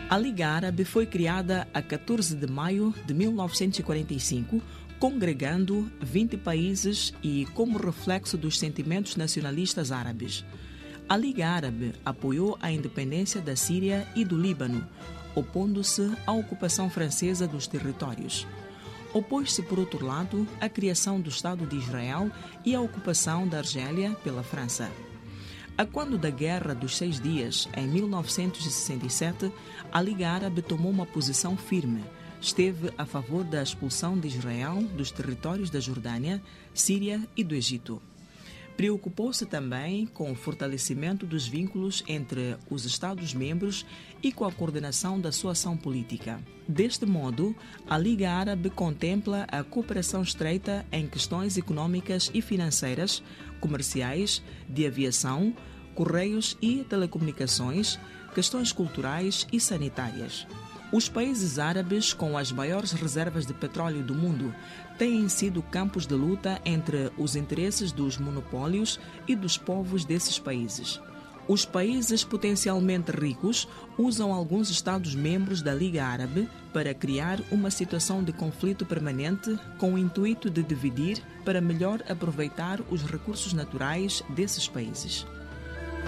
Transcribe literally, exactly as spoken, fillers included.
A Liga Árabe foi criada a catorze de maio de mil novecentos e quarenta e cinco, congregando vinte países e como reflexo dos sentimentos nacionalistas árabes. A Liga Árabe apoiou a independência da Síria e do Líbano, opondo-se à ocupação francesa dos territórios. Opôs-se, por outro lado, à criação do Estado de Israel e à ocupação da Argélia pela França. A quando da Guerra dos Seis Dias, em mil novecentos e sessenta e sete, a Liga Árabe tomou uma posição firme. Esteve a favor da expulsão de Israel dos territórios da Jordânia, Síria e do Egito. Preocupou-se também com o fortalecimento dos vínculos entre os Estados-membros e com a coordenação da sua ação política. Deste modo, a Liga Árabe contempla a cooperação estreita em questões econômicas e financeiras, comerciais, de aviação, correios e telecomunicações, questões culturais e sanitárias. Os países árabes, com as maiores reservas de petróleo do mundo, têm sido campos de luta entre os interesses dos monopólios e dos povos desses países. Os países potencialmente ricos usam alguns Estados-membros da Liga Árabe para criar uma situação de conflito permanente com o intuito de dividir para melhor aproveitar os recursos naturais desses países.